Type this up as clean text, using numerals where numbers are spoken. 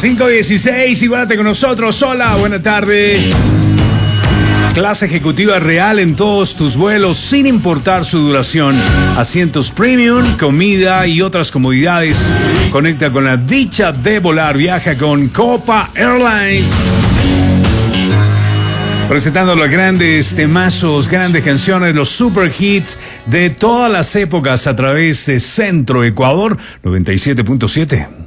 5:16, igualate con nosotros. Hola, buena tarde. Clase ejecutiva real en todos tus vuelos, sin importar su duración. Asientos premium, comida y otras comodidades. Conecta con la dicha de volar. Viaja con Copa Airlines. Presentando los grandes temazos, grandes canciones, los super hits de todas las épocas a través de Centro Ecuador 97.7.